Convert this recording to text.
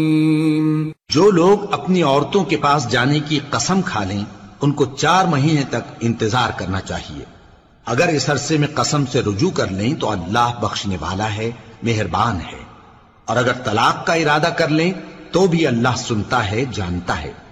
जो लोग अपनी औरतों के पास जाने की कसम खा लें, उनको 4 महीने तक इंतजार करना चाहिए। अगर इस अरसे में कसम से रुजू कर लें तो अल्लाह बख्शने वाला है, मेहरबान है। और अगर तलाक का इरादा कर लें तो भी अल्लाह सुनता है, जानता है।